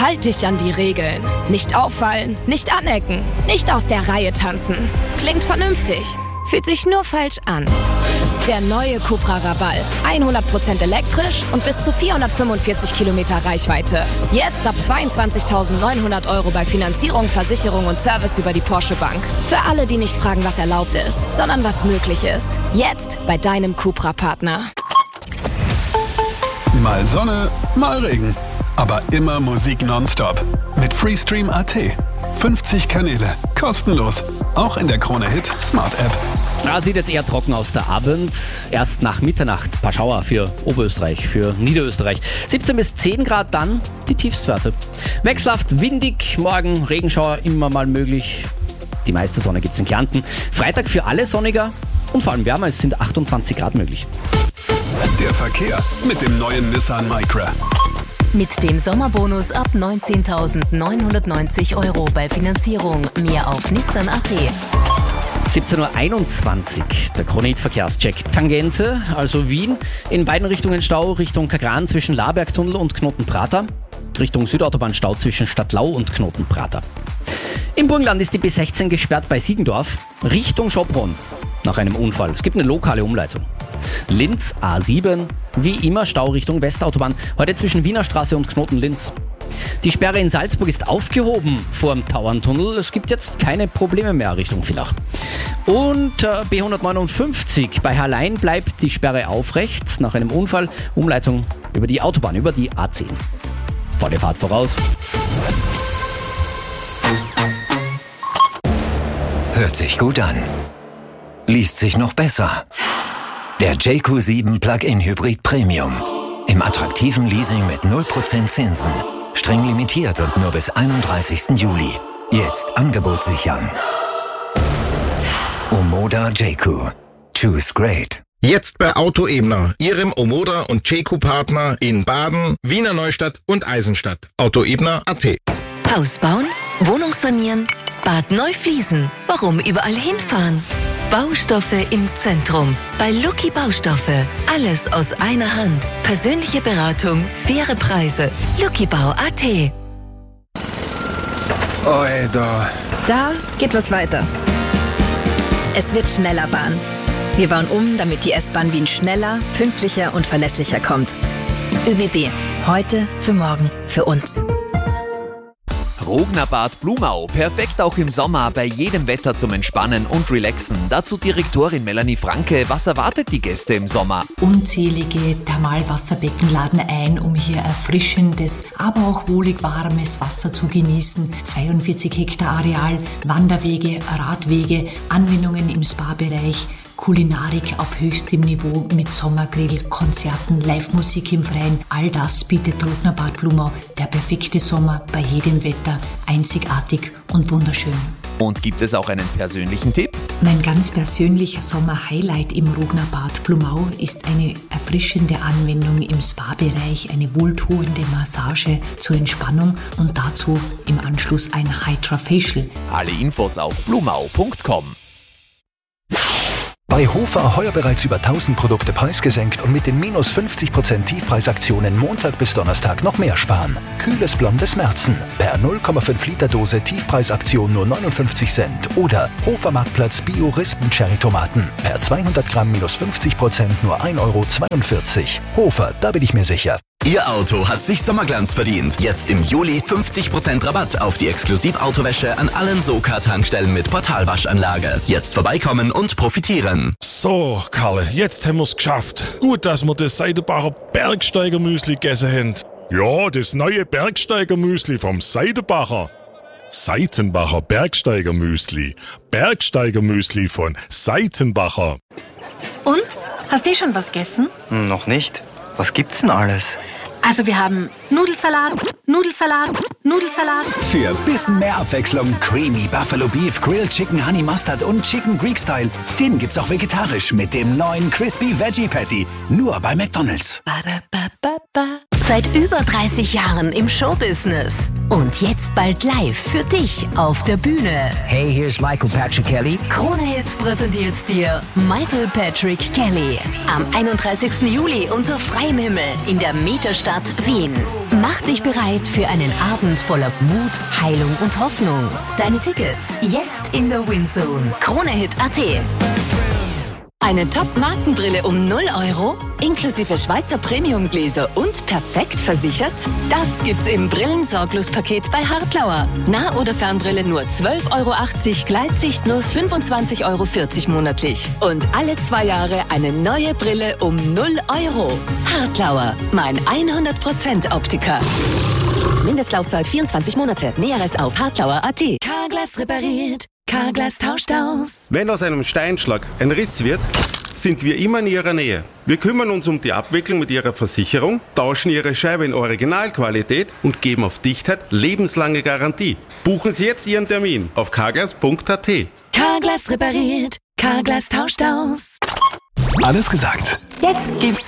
Halt dich an die Regeln. Nicht auffallen, nicht anecken, nicht aus der Reihe tanzen. Klingt vernünftig, fühlt sich nur falsch an. Der neue Cupra Raval. 100% elektrisch und bis zu 445 Kilometer Reichweite. Jetzt ab 22.900 € bei Finanzierung, Versicherung und Service über die Porsche Bank. Für alle, die nicht fragen, was erlaubt ist, sondern was möglich ist. Jetzt bei deinem Cupra-Partner. Mal Sonne, mal Regen. Aber immer Musik nonstop. Mit Freestream.at. 50 Kanäle. Kostenlos. Auch in der Krone-Hit Smart App. Sieht jetzt eher trocken aus der Abend. Erst nach Mitternacht ein paar Schauer für Oberösterreich, für Niederösterreich. 17 bis 10 Grad, dann die Tiefstwerte. Wechselhaft, windig, morgen Regenschauer immer mal möglich. Die meiste Sonne gibt's in Kärnten. Freitag für alle sonniger und vor allem wärmer, es sind 28 Grad möglich. Der Verkehr mit dem neuen Nissan Micra. Mit dem Sommerbonus ab 19.990 € bei Finanzierung. Mehr auf Nissan.at. 17.21 Uhr, der Krone-Hit-Verkehrscheck. Tangente, also Wien, in beiden Richtungen Stau, Richtung Kagran zwischen Labergtunnel und Knotenprater, Richtung Südautobahn Stau zwischen Stadtlau und Knotenprater. Im Burgenland ist die B16 gesperrt bei Siegendorf, Richtung Schopron, nach einem Unfall. Es gibt eine lokale Umleitung. Linz A7, wie immer Stau Richtung Westautobahn, heute zwischen Wiener Straße und Knoten-Linz. Die Sperre in Salzburg ist aufgehoben vor dem Tauerntunnel. Es gibt jetzt keine Probleme mehr Richtung Villach. Und B159 bei Hallein bleibt die Sperre aufrecht nach einem Unfall. Umleitung über die Autobahn, über die A10. Volle Fahrt voraus. Hört sich gut an. Liest sich noch besser. Der JQ7 Plug-in Hybrid Premium. Im attraktiven Leasing mit 0% Zinsen. Streng limitiert und nur bis 31. Juli. Jetzt Angebot sichern. Omoda JQ. Choose great. Jetzt bei Auto Ebner, Ihrem Omoda und JQ-Partner in Baden, Wiener Neustadt und Eisenstadt. Autoebner.at. Haus bauen, Wohnung sanieren, Bad neu fließen. Warum überall hinfahren? Baustoffe im Zentrum. Bei Lucky Baustoffe. Alles aus einer Hand. Persönliche Beratung, faire Preise. luckybau.at. Alter. Da geht was weiter. Es wird schneller Bahn. Wir bauen um, damit die S-Bahn Wien schneller, pünktlicher und verlässlicher kommt. ÖBB. Heute, für morgen, für uns. Rognerbad Blumau, perfekt auch im Sommer, bei jedem Wetter zum Entspannen und Relaxen. Dazu Direktorin Melanie Franke, was erwartet die Gäste im Sommer? Unzählige Thermalwasserbecken laden ein, um hier erfrischendes, aber auch wohlig warmes Wasser zu genießen. 42 Hektar Areal, Wanderwege, Radwege, Anwendungen im Spa-Bereich, Kulinarik auf höchstem Niveau mit Sommergrill, Konzerten, Live-Musik im Freien. All das bietet Rognerbad Blumau. Der perfekte Sommer bei jedem Wetter, einzigartig und wunderschön. Und gibt es auch einen persönlichen Tipp? Mein ganz persönlicher Sommer-Highlight im Rognerbad Blumau ist eine erfrischende Anwendung im Spa-Bereich, eine wohltuende Massage zur Entspannung und dazu im Anschluss ein Hydra-Facial. Alle Infos auf blumau.com. Bei Hofer heuer bereits über 1000 Produkte preisgesenkt und mit den minus 50% Tiefpreisaktionen Montag bis Donnerstag noch mehr sparen. Kühles blondes Märzen per 0,5 Liter Dose Tiefpreisaktion nur 59 Cent. Oder Hofer Marktplatz Bio Rispen Cherry Tomaten per 200 Gramm minus 50% nur 1,42 €. Hofer, da bin ich mir sicher. Ihr Auto hat sich Sommerglanz verdient. Jetzt im Juli 50% Rabatt auf die Exklusivautowäsche an allen Soka-Tankstellen mit Portalwaschanlage. Jetzt vorbeikommen und profitieren. So, Kalle, jetzt haben wir's geschafft. Gut, dass wir das Seidenbacher Bergsteiger-Müsli gegessen haben. Ja, das neue Bergsteiger-Müsli vom Seidenbacher. Seitenbacher Bergsteiger-Müsli. Bergsteiger-Müsli von Seitenbacher. Und? Hast du schon was gegessen? Noch nicht. Was gibt's denn alles? Also wir haben Nudelsalat, Nudelsalat, Nudelsalat. Für ein bisschen mehr Abwechslung Creamy Buffalo Beef, Grilled Chicken Honey Mustard und Chicken Greek Style. Den gibt's auch vegetarisch mit dem neuen Crispy Veggie Patty. Nur bei McDonald's. Seit über 30 Jahren im Showbusiness. Und jetzt bald live für dich auf der Bühne. Hey, here's Michael Patrick Kelly. Krone Hit präsentiert dir Michael Patrick Kelly. Am 31. Juli unter freiem Himmel in der Mieterstadt Wien. Mach dich bereit für einen Abend voller Mut, Heilung und Hoffnung. Deine Tickets jetzt in der WinZone. KroneHit.at. Eine Top-Markenbrille um 0 €, inklusive Schweizer Premiumgläser und perfekt versichert? Das gibt's im Brillensorglos-Paket bei Hartlauer. Nah- oder Fernbrille nur 12,80 €, Gleitsicht nur 25,40 € monatlich. Und alle 2 Jahre eine neue Brille um 0 €. Hartlauer, mein 100% Optiker. Mindestlaufzeit 24 Monate. Näheres auf hartlauer.at. Carglass repariert. Carglass tauscht aus. Wenn aus einem Steinschlag ein Riss wird, sind wir immer in Ihrer Nähe. Wir kümmern uns um die Abwicklung mit Ihrer Versicherung, tauschen Ihre Scheibe in Originalqualität und geben auf Dichtheit lebenslange Garantie. Buchen Sie jetzt Ihren Termin auf carglass.at. Carglass repariert. Carglass tauscht aus. Alles gesagt. Jetzt gibt's